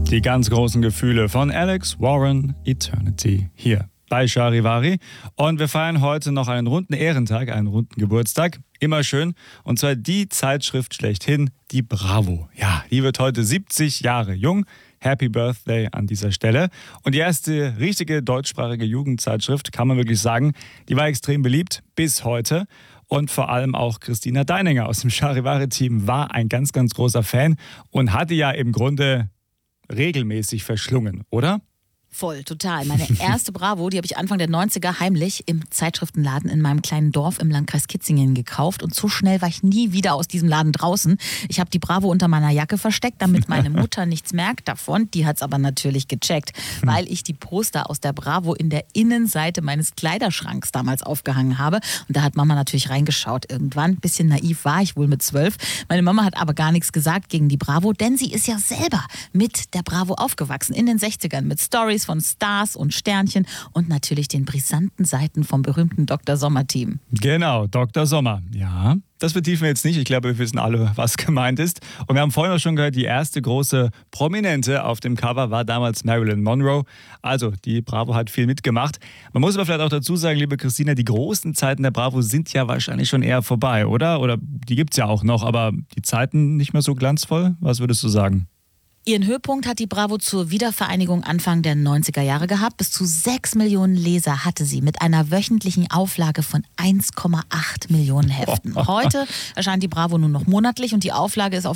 Die ganz großen Gefühle von Alex Warren, Eternity, hier bei Charivari. Und wir feiern heute noch einen runden Ehrentag, einen runden Geburtstag. Immer schön. Und zwar die Zeitschrift schlechthin, die Bravo. Ja, die wird heute 70 Jahre jung. Happy Birthday an dieser Stelle. Und die erste richtige deutschsprachige Jugendzeitschrift, kann man wirklich sagen, die war extrem beliebt bis heute. Und vor allem auch Christina Deininger aus dem Charivari-Team war ein ganz, ganz großer Fan und hatte ja im Grunde regelmäßig verschlungen, oder? Voll, total. Meine erste Bravo, die habe ich Anfang der 90er heimlich im Zeitschriftenladen in meinem kleinen Dorf im Landkreis Kitzingen gekauft. Und so schnell war ich nie wieder aus diesem Laden draußen. Ich habe die Bravo unter meiner Jacke versteckt, damit meine Mutter nichts merkt davon. Die hat es aber natürlich gecheckt, weil ich die Poster aus der Bravo in der Innenseite meines Kleiderschranks damals aufgehangen habe. Und da hat Mama natürlich reingeschaut irgendwann. Bisschen naiv war ich wohl mit 12. Meine Mama hat aber gar nichts gesagt gegen die Bravo, denn sie ist ja selber mit der Bravo aufgewachsen. In den 60ern mit Stories von Stars und Sternchen und natürlich den brisanten Seiten vom berühmten Dr. Sommer-Team. Genau, Dr. Sommer. Ja, das vertiefen wir jetzt nicht. Ich glaube, wir wissen alle, was gemeint ist. Und wir haben vorhin auch schon gehört, die erste große Prominente auf dem Cover war damals Marilyn Monroe. Also, die Bravo hat viel mitgemacht. Man muss aber vielleicht auch dazu sagen, liebe Christina, die großen Zeiten der Bravo sind ja wahrscheinlich schon eher vorbei, oder? Oder die gibt es ja auch noch, aber die Zeiten nicht mehr so glanzvoll? Was würdest du sagen? Ihren Höhepunkt hat die Bravo zur Wiedervereinigung Anfang der 90er Jahre gehabt. Bis zu 6 Millionen Leser hatte sie mit einer wöchentlichen Auflage von 1,8 Millionen Heften. Heute erscheint die Bravo nur noch monatlich und die Auflage ist auf